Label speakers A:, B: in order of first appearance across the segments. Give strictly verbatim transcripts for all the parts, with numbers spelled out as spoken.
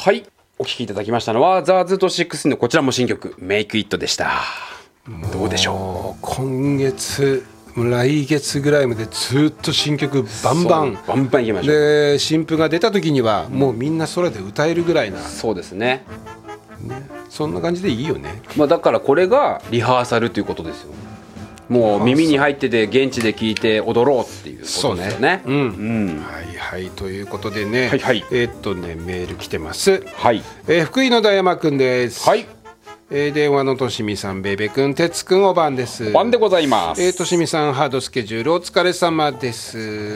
A: はい、お聴きいただきましたのはザ・ズートシックスのこちらも新曲メイクイットでした。どうでしょう。
B: 今月来月ぐらいまでずっと新曲バンバン
A: バンバンいきましょう。
B: で新譜が出た時にはもうみんな空で歌えるぐらいな、
A: そうですね、
B: ね、そんな感じでいいよね。
A: まあ、だからこれがリハーサルということですよ。もう耳に入ってて現地で聴いて踊ろうっていうことですよね。
B: うん、うん
A: うん、
B: はいはいということでね、
A: はいはい、
B: えー、っとねメール来てます。
A: はい、
B: えー、福井の大山くんです。
A: はい、
B: えー、電話のとしみさん、ベベくん、てつくん、おばんです。
A: おばんでございます。
B: えー、としみさん、ハードスケジュールお疲れ様です。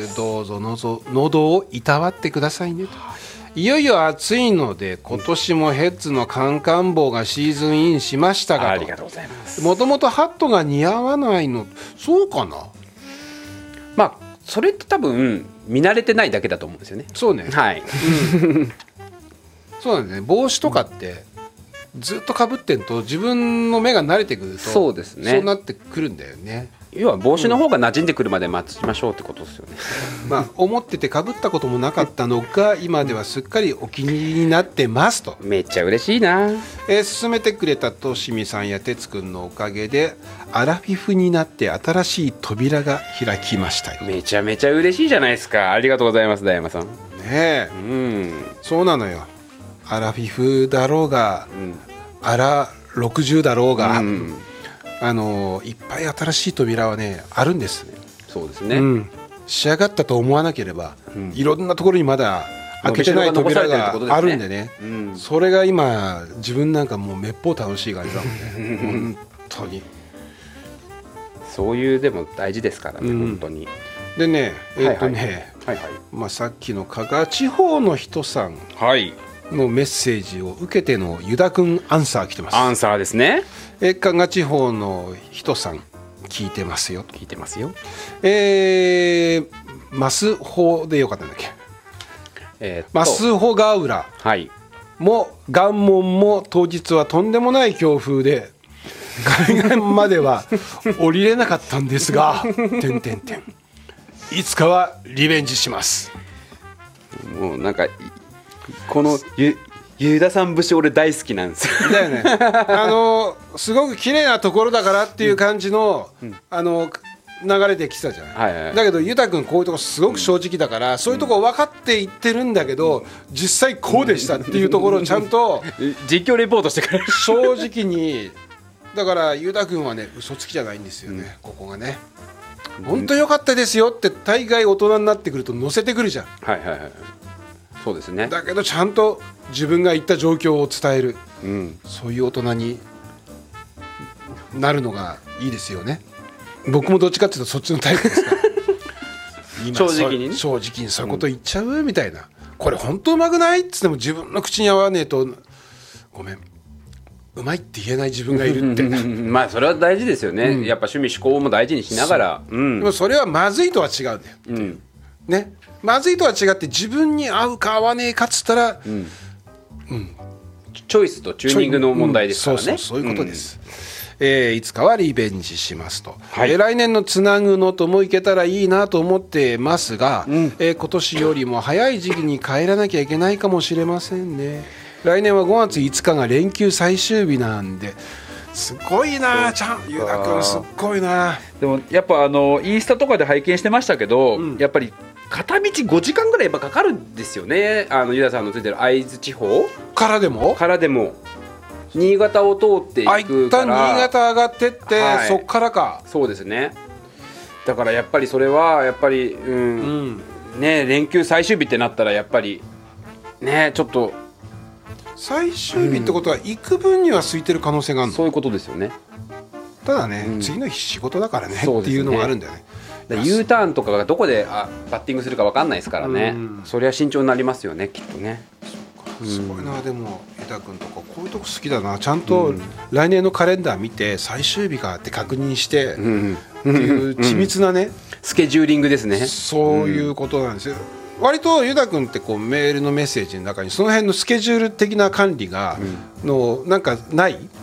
B: どうぞのぞ喉をいたわってくださいねと。いよいよ暑いので今年もヘッズのカンカン帽がシーズンインしましたが、
A: ありがとうございます。
B: もともとハットが似合わないの、そうかな。
A: まあそれって多分見慣れてないだけだと思うんですよね。
B: そうね、
A: はい、
B: うん、そうなんですね。帽子とかってずっとかぶってんと自分の目が慣れてくると
A: そうですね、
B: そうなってくるんだよね。
A: 要は帽子の方が馴染んでくるまで待ちましょうってことですよね。
B: まあ思っててかぶったこともなかったのが今ではすっかりお気に入りになってますと。
A: めっちゃ嬉しいな。
B: えー、勧めてくれたとしみさんやてつくんのおかげでアラフィフになって新しい扉が開きましたよ。
A: めちゃめちゃ嬉しいじゃないですか。ありがとうございます、大山さん。
B: ねえ、
A: うん、
B: そうなのよ。アラフィフだろうが、うん、アラろくじゅうだろうが、うん、あのいっぱい新しい扉はねあるんですね。
A: そうですね、
B: うん、仕上がったと思わなければ、うん、いろんなところにまだ開けてない扉があるんでね、うん、それが今自分なんかもうめっぽう楽しい感じだもんね本当に
A: そういうでも大事ですからね、うん、本当に。で
B: ねえー、っとね、はいはいはい、まあ、さっきの加賀地方の人さんのメッセージを受けてのユダくんアンサー来てます。
A: アンサーですね。
B: えー、加賀地方の人さん聞いてますよ。
A: 聞いてますよ。
B: えー、マスホでよかったんだっけ、えー、マスホガウラも岩門も当日はとんでもない強風で海岸までは降りれなかったんですがてんてんてんいつかはリベンジします。
A: もうなんかこのゆユダさん節俺大好きなんですよ。
B: だよね。あのすごく綺麗なところだからっていう感じの、うん、あの流れで来てたじゃない、はいはい、だけどユダ君こういうとこすごく正直だから、うん、そういうとこ分かって言ってるんだけど、うん、実際こうでしたっていうところをちゃんと
A: 実況レポートしてくれる。
B: 正直に。だからユダ君はね嘘つきじゃないんですよね、うん、ここがね本当良かったですよって大概大人になってくると載せてくるじゃん。
A: はいはいはい、そうですね。
B: だけどちゃんと自分が言った状況を伝える、うん、そういう大人になるのがいいですよね。僕もどっちかっていうとそっちのタイプですから今
A: 正直に、ね、
B: 正直にそういうこと言っちゃうみたいな、うん、これ本当うまくないっつっても自分の口に合わねえとごめんうまいって言えない自分がいるって
A: まあそれは大事ですよね、うん、やっぱ趣味嗜好も大事にしながら、
B: うん、でもそれはまずいとは違うんだよ、うんね、まずいとは違って自分に合うか合わねえかっつったら、うん
A: うん、チョイスとチューニングの問題ですからね、うん、
B: そうそうそういうことです、うん、えー、いつかはリベンジしますと、はい、えー、来年のつなぐのともいけたらいいなと思ってますが、うん、えー、今年よりも早い時期に帰らなきゃいけないかもしれませんね。来年はごがついつかが連休最終日なんですごいな、ちゃんゆうだくんすっごいな。
A: でもやっぱあのインスタとかで拝見してましたけど、うん、やっぱり片道ごじかんぐらいやっぱかかるんですよね。あのユダさんのついてる会津地方
B: からでも
A: からでも新潟を通っていくから、
B: あ、一旦新潟上がってって、はい、そっからか。
A: そうですね。だからやっぱりそれはやっぱり、うんうん、ね、連休最終日ってなったらやっぱりねちょっと
B: 最終日ってことは行く分には空いてる可能性があるの、うん、
A: そういうことですよね。
B: ただね、うん、次の日仕事だからねっていうのもあるんだよね。
A: U ターンとかがどこであバッティングするか分かんないですからね、うん、そりゃ慎重になりますよねきっとね。
B: すごいな、うん、でも江田君とかこういうとこ好きだな。ちゃんと来年のカレンダー見て最終日かって確認して、うん、っていう緻密なね、うん、
A: スケジューリングですね。
B: そういうことなんですよ。割とユダ君ってこうメールのメッセージの中にその辺のスケジュール的な管理がのなんかない